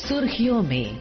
सुर्खियों में।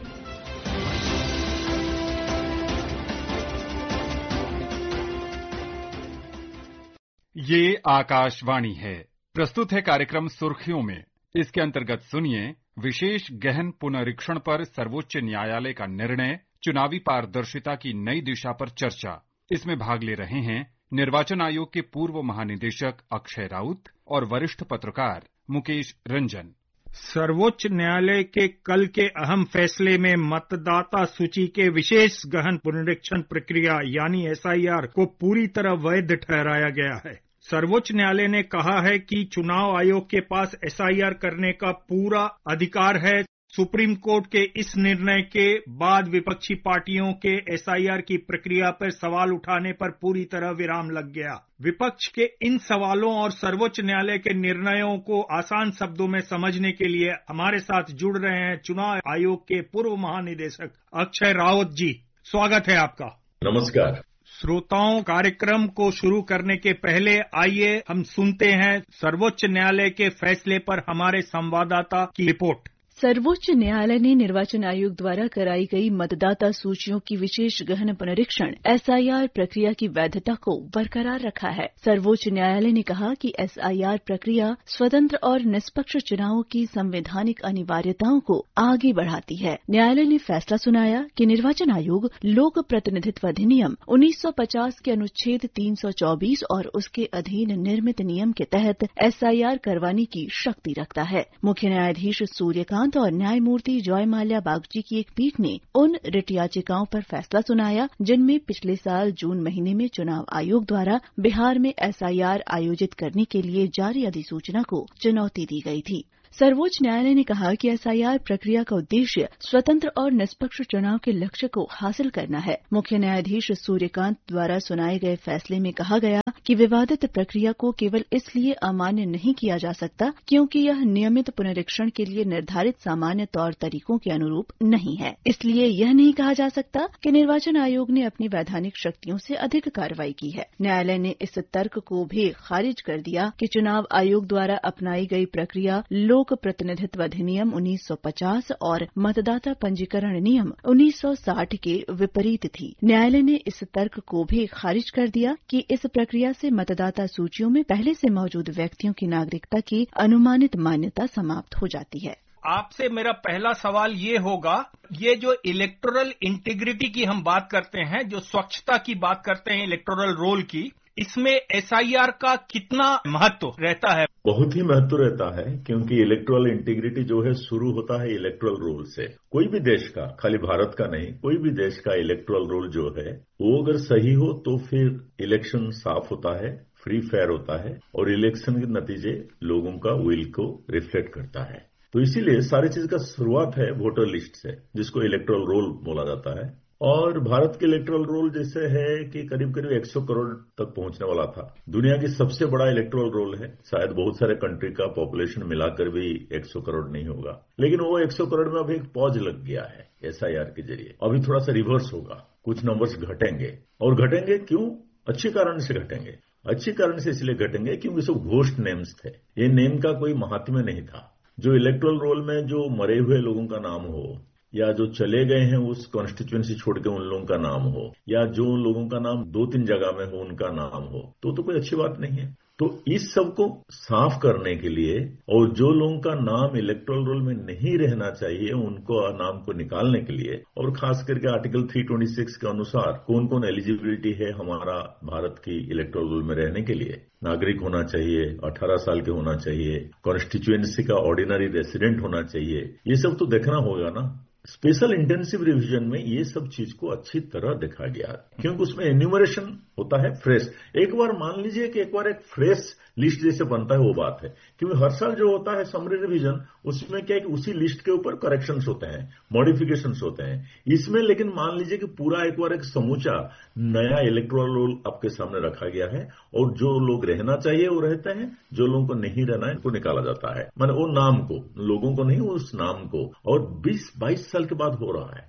ये आकाशवाणी है। प्रस्तुत है कार्यक्रम सुर्खियों में। इसके अंतर्गत सुनिए विशेष गहन पुनरीक्षण पर सर्वोच्च न्यायालय का निर्णय, चुनावी पारदर्शिता की नई दिशा पर चर्चा। इसमें भाग ले रहे हैं निर्वाचन आयोग के पूर्व महानिदेशक अक्षय राउत और वरिष्ठ पत्रकार मुकेश रंजन। सर्वोच्च न्यायालय के कल के अहम फैसले में मतदाता सूची के विशेष गहन पुनरीक्षण प्रक्रिया यानी एसआईआर को पूरी तरह वैध ठहराया गया है। सर्वोच्च न्यायालय ने कहा है कि चुनाव आयोग के पास एसआईआर करने का पूरा अधिकार है। सुप्रीम कोर्ट के इस निर्णय के बाद विपक्षी पार्टियों के एसआईआर की प्रक्रिया पर सवाल उठाने पर पूरी तरह विराम लग गया। विपक्ष के इन सवालों और सर्वोच्च न्यायालय के निर्णयों को आसान शब्दों में समझने के लिए हमारे साथ जुड़ रहे हैं चुनाव आयोग के पूर्व महानिदेशक अक्षय राउत जी। स्वागत है आपका। नमस्कार। श्रोताओं, कार्यक्रम को शुरू करने के पहले आइए हम सुनते हैं सर्वोच्च न्यायालय के फैसले पर हमारे संवाददाता की रिपोर्ट। सर्वोच्च न्यायालय ने निर्वाचन आयोग द्वारा कराई गई मतदाता सूचियों की विशेष गहन पुनरीक्षण एसआईआर प्रक्रिया की वैधता को बरकरार रखा है। सर्वोच्च न्यायालय ने कहा कि एसआईआर प्रक्रिया स्वतंत्र और निष्पक्ष चुनावों की संवैधानिक अनिवार्यताओं को आगे बढ़ाती है। न्यायालय ने फैसला सुनाया कि निर्वाचन आयोग लोक प्रतिनिधित्व अधिनियम 1950 के अनुच्छेद 324 और उसके अधीन निर्मित नियम के तहत एसआईआर करवाने की शक्ति रखता है। मुख्य न्यायाधीश सूर्यकांत और न्यायमूर्ति जॉय माल्या बागची की एक पीठ ने उन रिट याचिकाओं पर फैसला सुनाया जिनमें पिछले साल जून महीने में चुनाव आयोग द्वारा बिहार में एसआईआर आयोजित करने के लिए जारी अधिसूचना को चुनौती दी गई थी। सर्वोच्च न्यायालय ने कहा कि एसआईआर प्रक्रिया का उद्देश्य स्वतंत्र और निष्पक्ष चुनाव के लक्ष्य को हासिल करना है। मुख्य न्यायाधीश सूर्यकांत द्वारा सुनाए गए फैसले में कहा गया कि विवादित प्रक्रिया को केवल इसलिए अमान्य नहीं किया जा सकता क्योंकि यह नियमित पुनरीक्षण के लिए निर्धारित सामान्य तौर तरीकों के अनुरूप नहीं है। इसलिए यह नहीं कहा जा सकता कि निर्वाचन आयोग ने अपनी वैधानिक शक्तियों से अधिक कार्रवाई की है। न्यायालय ने इस तर्क को भी खारिज कर दिया कि चुनाव आयोग द्वारा अपनाई गई प्रक्रिया लोक प्रतिनिधित्व अधिनियम 1950 और मतदाता पंजीकरण नियम 1960 के विपरीत थी। न्यायालय ने इस तर्क को भी खारिज कर दिया कि इस प्रक्रिया से मतदाता सूचियों में पहले से मौजूद व्यक्तियों की नागरिकता की अनुमानित मान्यता समाप्त हो जाती है। आपसे मेरा पहला सवाल ये होगा, ये जो इलेक्टोरल इंटीग्रिटी की हम बात करते हैं, जो स्वच्छता की बात करते हैं इलेक्टोरल रोल की, इसमें एसआईआर का कितना महत्व रहता है? बहुत ही महत्व रहता है क्योंकि इलेक्टोरल इंटीग्रिटी जो है शुरू होता है इलेक्टोरल रोल से। कोई भी देश का, खाली भारत का नहीं, कोई भी देश का इलेक्टोरल रोल जो है वो अगर सही हो तो फिर इलेक्शन साफ होता है, फ्री फेयर होता है और इलेक्शन के नतीजे लोगों का विल को रिफ्लेक्ट करता है। तो इसीलिए सारी चीज का शुरुआत है वोटर लिस्ट से, जिसको इलेक्टोरल रोल बोला जाता है। और भारत के इलेक्टोरल रोल जैसे है कि करीब करीब 100 करोड़ तक पहुंचने वाला था। दुनिया की सबसे बड़ा इलेक्टोरल रोल है। शायद बहुत सारे कंट्री का पॉपुलेशन मिलाकर भी 100 करोड़ नहीं होगा, लेकिन वो 100 करोड़ में अभी एक पॉज लग गया है एसआईआर के जरिए। अभी थोड़ा सा रिवर्स होगा, कुछ नंबर्स घटेंगे। और घटेंगे क्यों? अच्छे कारण से घटेंगे। अच्छे कारण से इसलिए घटेंगे क्योंकि सब घोस्ट नेम्स थे। ये नेम का कोई महात्म्य नहीं था। जो इलेक्टोरल रोल में जो मरे हुए लोगों का नाम हो या जो चले गए हैं उस कॉन्स्टिट्यूएंसी छोड़ के उन लोगों का नाम हो या जो लोगों का नाम 2-3 जगह में हो उनका नाम हो, तो कोई अच्छी बात नहीं है। तो इस सब को साफ करने के लिए और जो लोगों का नाम इलेक्टोरल रोल में नहीं रहना चाहिए उनको नाम को निकालने के लिए, और खास करके आर्टिकल 326 के अनुसार कौन कौन एलिजिबिलिटी है हमारा भारत की इलेक्टोरल रोल में रहने के लिए, नागरिक होना चाहिए, 18 साल के होना चाहिए, कॉन्स्टिट्यूएंसी का ऑर्डिनरी रेसिडेंट होना चाहिए, ये सब तो देखना होगा ना। स्पेशल इंटेंसिव रिवीजन में ये सब चीज को अच्छी तरह देखा गया क्योंकि उसमें एन्यूमरेशन होता है फ्रेश। एक बार मान लीजिए कि एक बार एक फ्रेश लिस्ट जैसे बनता है वो बात है, क्योंकि हर साल जो होता है समरी रिवीजन उसमें क्या है कि उसी लिस्ट के ऊपर करेक्शंस होते हैं, मॉडिफिकेशंस होते हैं। इसमें लेकिन मान लीजिए कि पूरा एक बार एक समूचा नया इलेक्टोरल रोल आपके सामने रखा गया है और जो लोग रहना चाहिए वो रहते हैं, जो लोगों को नहीं रहना है उनको निकाला जाता है। माने वो नाम को, लोगों को नहीं, उस नाम को। और 20-22 साल के बाद हो रहा है।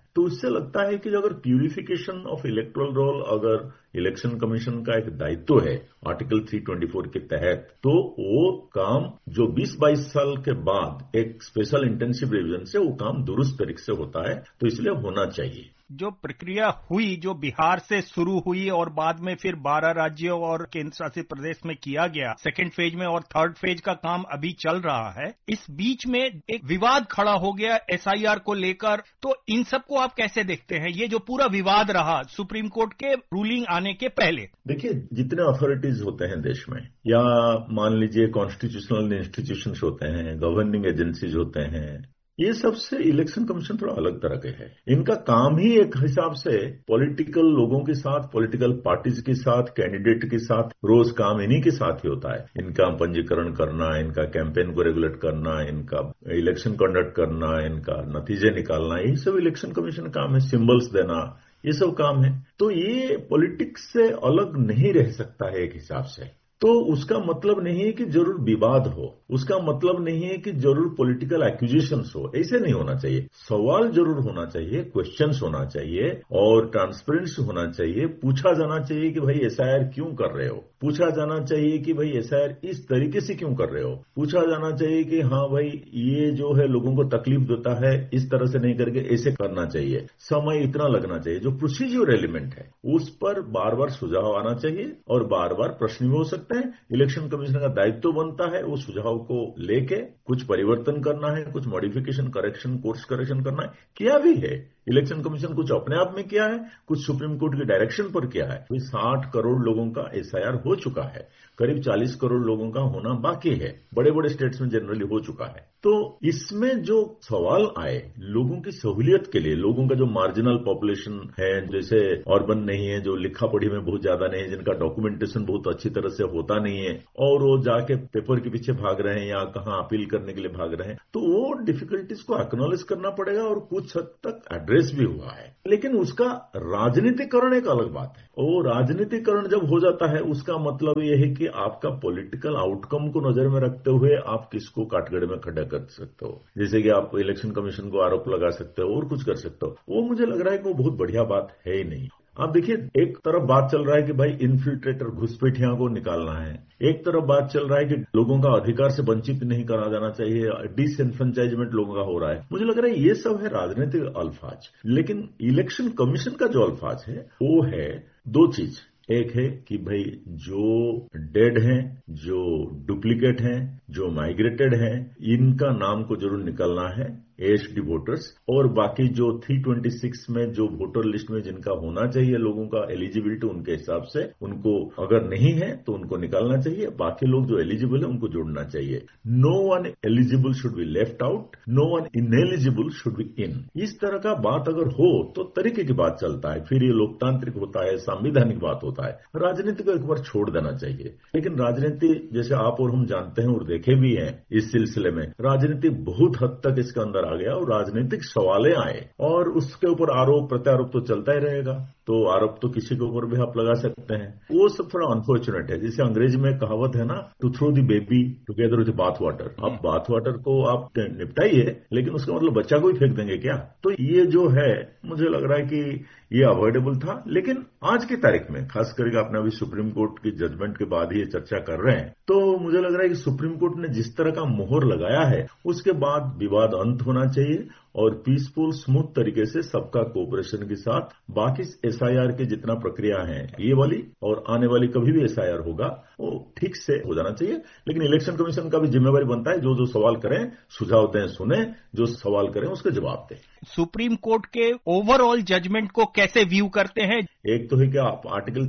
तो उससे लगता है कि अगर प्यूरिफिकेशन ऑफ इलेक्टोरल रोल अगर इलेक्शन कमीशन का एक दायित्व है आर्टिकल 324 के तहत, तो वो काम जो 20-22 साल के बाद एक स्पेशल इंटेंसिव रिवीजन से वो काम दुरुस्त तरीके से होता है, तो इसलिए होना चाहिए। जो प्रक्रिया हुई, जो बिहार से शुरू हुई और बाद में फिर 12 राज्यों और केंद्र शासित प्रदेश में किया गया, सेकेंड फेज में और थर्ड फेज का काम अभी चल रहा है, इस बीच में एक विवाद खड़ा हो गया एसआईआर को लेकर। तो इन सबको आप कैसे देखते हैं, ये जो पूरा विवाद रहा सुप्रीम कोर्ट के रूलिंग आने के पहले? देखिए, जितने अथॉरिटीज होते हैं देश में, या मान लीजिए कॉन्स्टिट्यूशनल इंस्टीट्यूशंस होते हैं, गवर्निंग एजेंसीज होते हैं, ये सबसे इलेक्शन कमीशन थोड़ा अलग तरह के है। इनका काम ही एक हिसाब से पॉलिटिकल लोगों के साथ, पॉलिटिकल पार्टीज के साथ, कैंडिडेट के साथ रोज काम इन्हीं के साथ ही होता है। इनका पंजीकरण करना, इनका कैंपेन को रेगुलेट करना, इनका इलेक्शन कंडक्ट करना, इनका नतीजे निकालना, यही सब इलेक्शन कमीशन का काम है। सिंबल्स देना, ये सब काम है। तो ये पॉलिटिक्स से अलग नहीं रह सकता है एक हिसाब से। तो उसका मतलब नहीं है कि जरूर विवाद हो, उसका मतलब नहीं है कि जरूर पॉलिटिकल एक्यूजेशंस हो, ऐसे नहीं होना चाहिए। सवाल जरूर होना चाहिए, क्वेश्चंस होना चाहिए और ट्रांसपेरेंसी होना चाहिए। पूछा जाना चाहिए कि भाई एसआईआर क्यों कर रहे हो, पूछा जाना चाहिए कि भाई एसआईआर इस तरीके से क्यों कर रहे हो, पूछा जाना चाहिए कि हाँ भाई ये जो है लोगों को तकलीफ देता है, इस तरह से नहीं करके ऐसे करना चाहिए, समय इतना लगना चाहिए। जो प्रोसीजर एलिमेंट है उस पर बार बार सुझाव आना चाहिए और बार बार प्रश्न भी हो सकते हैं। इलेक्शन कमीशन का दायित्व बनता है उस सुझाव को लेके कुछ परिवर्तन करना है, कुछ मॉडिफिकेशन, करेक्शन, कोर्स करेक्शन करना है, किया भी है। इलेक्शन कमीशन कुछ अपने आप में किया है, कुछ सुप्रीम कोर्ट के डायरेक्शन पर किया है। 60 करोड़ लोगों का एसआईआर हो चुका है, करीब 40 करोड़ लोगों का होना बाकी है। बड़े बड़े स्टेट्स में जनरली हो चुका है। तो इसमें जो सवाल आए लोगों की सहूलियत के लिए, लोगों का जो मार्जिनल पॉपुलेशन है, जैसे अर्बन नहीं है, जो लिखा पढ़ी में बहुत ज्यादा नहीं है, जिनका डॉक्यूमेंटेशन बहुत अच्छी तरह से होता नहीं है और वो जाके पेपर के पीछे भाग रहे हैं या कहाँ अपील करने के लिए भाग रहे हैं, तो वो डिफिकल्टीज को एक्नॉलेज करना पड़ेगा और कुछ हद तक एड्रेस भी हुआ है। लेकिन उसका राजनीतिकरण एक अलग बात है। वो राजनीतिकरण जब हो जाता है उसका मतलब ये है कि आपका पॉलिटिकल आउटकम को नजर में रखते हुए आप किसको काटगड़े में खड़ा कर सकते हो। जैसे कि आप इलेक्शन कमीशन को आरोप लगा सकते हो और कुछ कर सकते हो। वो मुझे लग रहा है कि वो बहुत बढ़िया बात है ही नहीं। आप देखिए, एक तरफ बात चल रहा है कि भाई इन्फिल्ट्रेटर, घुसपैठियों को निकालना है, एक तरफ बात चल रहा है कि लोगों का अधिकार से वंचित नहीं करा जाना चाहिए, डिसएनफ्रेंचाइजमेंट लोगों का हो रहा है। मुझे लग रहा है ये सब है राजनीतिक अल्फाज। लेकिन इलेक्शन कमीशन का जो अल्फाज है वो है दो चीज। एक है कि भाई जो डेड हैं, जो डुप्लीकेट हैं, जो माइग्रेटेड हैं, इनका नाम को जरूर निकलना है, एएचडी वोटर्स, और बाकी जो 326 में जो वोटर लिस्ट में जिनका होना चाहिए लोगों का एलिजिबिलिटी, उनके हिसाब से उनको अगर नहीं है तो उनको निकालना चाहिए। बाकी लोग जो एलिजिबल है उनको जोड़ना चाहिए। No one eligible should be left out, no one ineligible should be in. इस तरह का बात अगर हो तो तरीके की बात चलता है, फिर ये लोकतांत्रिक होता है, संवैधानिक बात होता है। राजनीति को एक बार छोड़ देना चाहिए। लेकिन राजनीति, जैसे आप और हम जानते हैं और देखे भी हैं इस सिलसिले में, राजनीति बहुत हद तक इसके अंदर आ गया और राजनीतिक सवालें आए और उसके ऊपर आरोप प्रत्यारोप तो चलता ही रहेगा। तो आरोप तो किसी के ऊपर भी आप लगा सकते हैं। वो सब थोड़ा अनफॉर्चुनेट है। जैसे अंग्रेजी में कहावत है ना, to throw the baby together with bath water. अब बाथ वाटर को आप निपटाइए, लेकिन उसका मतलब बच्चा को ही फेंक देंगे क्या? तो ये जो है, मुझे लग रहा है कि ये अवॉइडेबल था। लेकिन आज की तारीख में, खास करके आपने अभी सुप्रीम कोर्ट की जजमेंट के बाद ही ये चर्चा कर रहे हैं, तो मुझे लग रहा है कि सुप्रीम कोर्ट ने जिस तरह का मोहर लगाया है उसके बाद विवाद अंत होना चाहिए और पीसफुल स्मूथ तरीके से सबका कोऑपरेशन के साथ बाकी एसआईआर की जितना प्रक्रिया है, ये वाली और आने वाली कभी भी एसआईआर होगा, वो ठीक से हो जाना चाहिए। लेकिन इलेक्शन कमीशन का भी जिम्मेवारी बनता है, जो जो सवाल करें, सुझाव दें, सुने, जो सवाल करें उसके जवाब दें। सुप्रीम कोर्ट के ओवरऑल जजमेंट को कैसे व्यू करते हैं? एक तो है कि आप आर्टिकल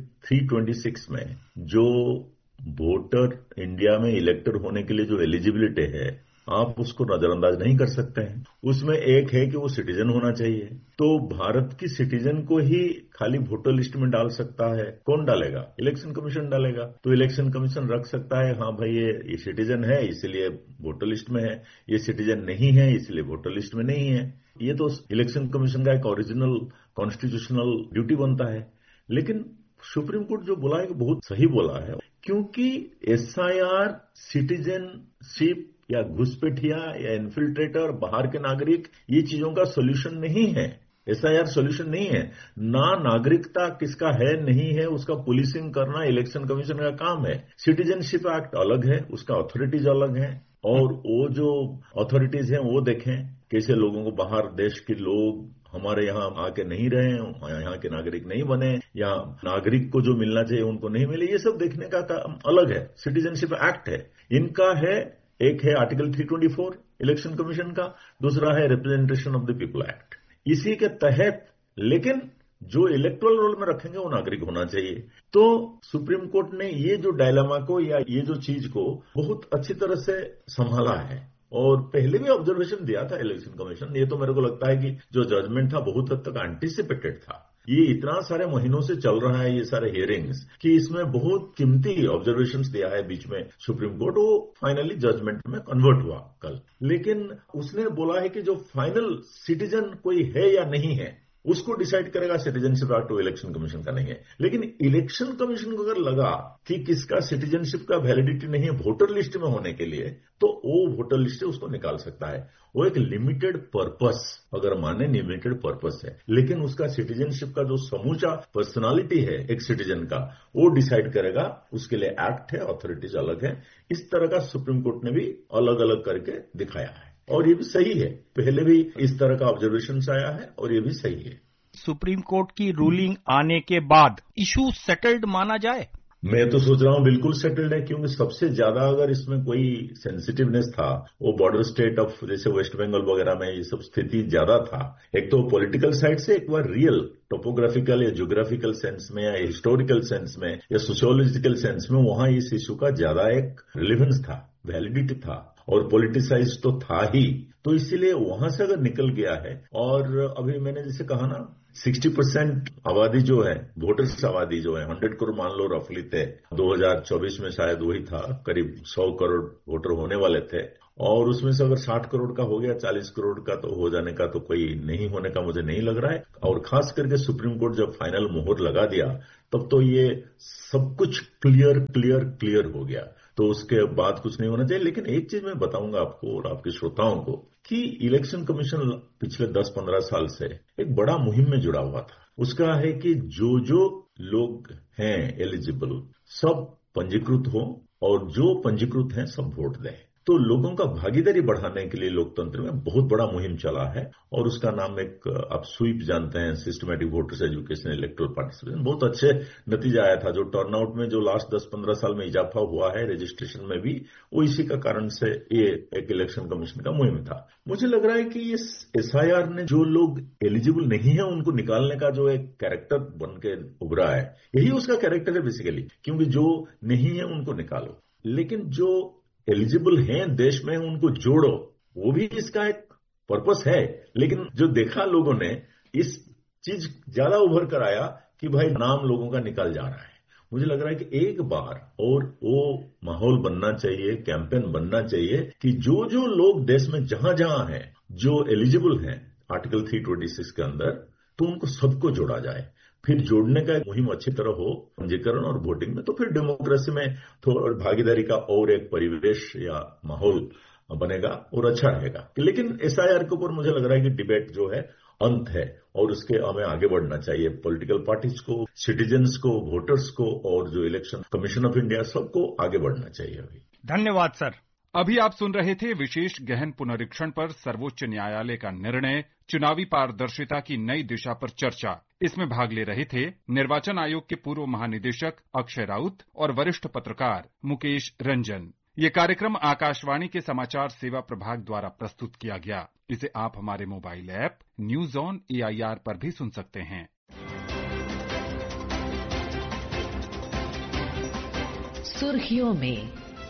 326 में जो वोटर इंडिया में इलेक्टर होने के लिए जो एलिजिबिलिटी है, आप उसको नजरअंदाज नहीं कर सकते हैं। उसमें एक है कि वो सिटीजन होना चाहिए। तो भारत की सिटीजन को ही खाली वोटर लिस्ट में डाल सकता है, कौन डालेगा? इलेक्शन कमीशन डालेगा। तो इलेक्शन कमीशन रख सकता है, हाँ भाई ये सिटीजन है इसलिए वोटर लिस्ट में है, ये सिटीजन नहीं है इसलिए वोटर लिस्ट में नहीं है। ये तो इलेक्शन कमीशन का एक ओरिजिनल कॉन्स्टिट्यूशनल ड्यूटी बनता है। लेकिन सुप्रीम कोर्ट जो बोला है कि बहुत सही बोला है, क्योंकि एसआईआर सिटीजनशिप या घुसपैठिया या इन्फिल्ट्रेटर, बाहर के नागरिक, ये चीजों का सोल्यूशन नहीं है। SIR सॉल्यूशन नहीं है। ना नागरिकता किसका है नहीं है उसका पुलिसिंग करना इलेक्शन कमीशन का काम है। सिटीजनशिप एक्ट अलग है, उसका अथॉरिटीज अलग है, और वो जो अथॉरिटीज हैं वो देखें कैसे लोगों को बाहर देश के लोग हमारे यहाँ आके नहीं रहे, यहाँ के नागरिक नहीं बने, या नागरिक को जो मिलना चाहिए उनको नहीं मिले, ये सब देखने का काम अलग है। सिटीजनशिप एक्ट है इनका है, एक है आर्टिकल 324 इलेक्शन कमीशन का, दूसरा है representation of the people act. इसी के तहत लेकिन जो इलेक्टोरल रोल में रखेंगे वो नागरिक होना चाहिए। तो सुप्रीम कोर्ट ने ये जो डायलेमा को या ये जो चीज को बहुत अच्छी तरह से संभाला है, और पहले भी ऑब्जर्वेशन दिया था इलेक्शन कमीशन। ये तो मेरे को लगता है कि जो जजमेंट था बहुत हद तक एंटिसिपेटेड था। ये इतना सारे महीनों से चल रहा है ये सारे हियरिंग्स कि इसमें बहुत कीमती ऑब्जर्वेशंस दिया है बीच में सुप्रीम कोर्ट, वो फाइनली जजमेंट में कन्वर्ट हुआ कल। लेकिन उसने बोला है कि जो फाइनल सिटीजन कोई है या नहीं है उसको डिसाइड करेगा सिटीजनशिप एक्ट, तो इलेक्शन कमीशन का नहीं है। लेकिन इलेक्शन कमीशन को अगर लगा कि किसका सिटीजनशिप का वैलिडिटी नहीं है वोटर लिस्ट में होने के लिए, तो वो वोटर लिस्ट से उसको निकाल सकता है। वो एक लिमिटेड पर्पस, अगर माने लिमिटेड पर्पस है, लेकिन उसका सिटीजनशिप का जो समूचा पर्सनालिटी है एक सिटीजन का, वो डिसाइड करेगा। उसके लिए एक्ट है, अथॉरिटीज अलग है। इस तरह का सुप्रीम कोर्ट ने भी अलग अलग करके दिखाया है, और ये भी सही है। पहले भी इस तरह का ऑब्जर्वेशन आया है और ये भी सही है। सुप्रीम कोर्ट की रूलिंग आने के बाद इशू सेटल्ड माना जाए? मैं तो सोच रहा हूं बिल्कुल सेटल्ड है, क्योंकि सबसे ज्यादा अगर इसमें कोई सेंसिटिवनेस था वो बॉर्डर स्टेट ऑफ जैसे वेस्ट बंगाल वगैरह में ये सब स्थिति ज्यादा था। एक तो पॉलिटिकल साइड से, एक बार रियल टोपोग्राफिकल या ज्योग्राफिकल सेंस में या हिस्टोरिकल सेंस में या सोशियोलॉजिकल सेंस में वहां इस इशू का ज्यादा एक रिलेवेंस था, वैलिडिटी था, और पॉलिटिसाइज तो था ही। तो इसीलिए वहां से अगर निकल गया है, और अभी मैंने जैसे कहा ना 60% आबादी जो है, वोटर्स आबादी जो है 100 करोड़ मान लो रफली थे, 2024 में शायद वही था, करीब 100 करोड़ वोटर होने वाले थे, और उसमें से अगर 60 करोड़ का हो गया, 40 करोड़ का तो हो जाने का तो कोई नहीं होने का मुझे नहीं लग रहा है। और खास करके सुप्रीम कोर्ट जब फाइनल मोहर लगा दिया तब तो ये सब कुछ क्लियर हो गया, तो उसके बाद कुछ नहीं होना चाहिए। लेकिन एक चीज मैं बताऊंगा आपको और आपके श्रोताओं को कि इलेक्शन कमीशन पिछले 10-15 साल से एक बड़ा मुहिम में जुड़ा हुआ था। उसका है कि जो लोग हैं एलिजिबल सब पंजीकृत हो, और जो पंजीकृत हैं सब वोट दें। तो लोगों का भागीदारी बढ़ाने के लिए लोकतंत्र में बहुत बड़ा मुहिम चला है, और उसका नाम एक आप स्वीप जानते हैं, systematic voters education electoral participation. बहुत अच्छे नतीजा आया था। जो टर्नआउट में जो लास्ट 10-15 साल में इजाफा हुआ है रजिस्ट्रेशन में भी, वो इसी का कारण से ये एक इलेक्शन कमीशन का मुहिम था। मुझे लग रहा है कि ये SIR ने जो लोग एलिजिबल नहीं है उनको निकालने का जो एक कैरेक्टर बन के उभरा है, यही उसका कैरेक्टर है बेसिकली, क्योंकि जो नहीं है उनको निकालो, लेकिन जो एलिजिबल हैं देश में उनको जोड़ो, वो भी इसका एक पर्पस है। लेकिन जो देखा लोगों ने, इस चीज ज्यादा उभर कर आया कि भाई नाम लोगों का निकल जा रहा है। मुझे लग रहा है कि एक बार और वो माहौल बनना चाहिए, कैंपेन बनना चाहिए कि जो लोग देश में जहां जहां हैं, जो एलिजिबल हैं आर्टिकल 326 के अंदर, तो उनको सबको जोड़ा जाए। फिर जोड़ने का एक मुहिम अच्छी तरह हो पंजीकरण और वोटिंग में, तो फिर डेमोक्रेसी में थोड़ा भागीदारी का और एक परिवेश या माहौल बनेगा और अच्छा रहेगा। लेकिन SIR के ऊपर मुझे लग रहा है कि डिबेट जो है अंत है, और उसके हमें आगे बढ़ना चाहिए। पॉलिटिकल पार्टीज को, सिटीजन्स को, वोटर्स को, और जो इलेक्शन कमीशन ऑफ इंडिया, सबको आगे बढ़ना चाहिए। अभी धन्यवाद सर। अभी आप सुन रहे थे विशेष गहन पुनरीक्षण पर सर्वोच्च न्यायालय का निर्णय, चुनावी पारदर्शिता की नई दिशा पर चर्चा। इसमें भाग ले रहे थे निर्वाचन आयोग के पूर्व महानिदेशक अक्षय राउत और वरिष्ठ पत्रकार मुकेश रंजन। ये कार्यक्रम आकाशवाणी के समाचार सेवा प्रभाग द्वारा प्रस्तुत किया गया। इसे आप हमारे mobile app news on AIR पर भी सुन सकते हैं। सुर्खियों में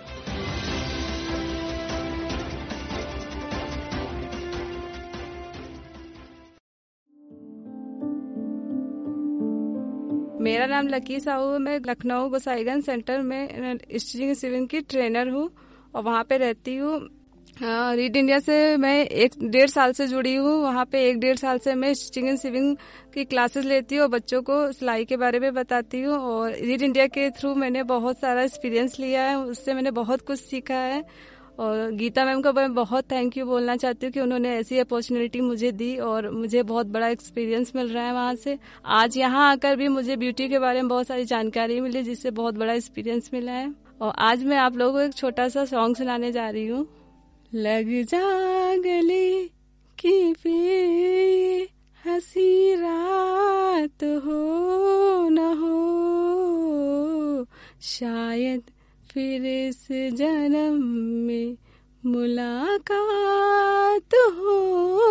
मेरा नाम लकी साहू है। मैं लखनऊ गोसाईगंज सेंटर में स्टिचिंग सिविंग की ट्रेनर हूँ और वहाँ पे रहती हूँ। रीड इंडिया से मैं 1-1.5 साल से जुड़ी हूँ। वहाँ पे 1-1.5 साल से मैं स्टिचिंग एंड सिविंग की क्लासेस लेती हूँ और बच्चों को सिलाई के बारे में बताती हूँ। और रीड इंडिया के थ्रू मैंने बहुत सारा एक्सपीरियंस लिया है, उससे मैंने बहुत कुछ सीखा है और गीता मैम को मैं बहुत थैंक यू बोलना चाहती हूँ कि उन्होंने ऐसी अपॉर्चुनिटी मुझे दी और मुझे बहुत बड़ा एक्सपीरियंस मिल रहा है वहाँ से। आज यहाँ आकर भी मुझे ब्यूटी के बारे में बहुत सारी जानकारी मिली, जिससे बहुत बड़ा एक्सपीरियंस मिला है। और आज मैं आप लोगों को एक छोटा सा सॉन्ग सुनाने जा रही हूँ। लग जा गले की फिर हंसी रात हो न हो, शायद फिर इस जन्म में मुलाकात हो।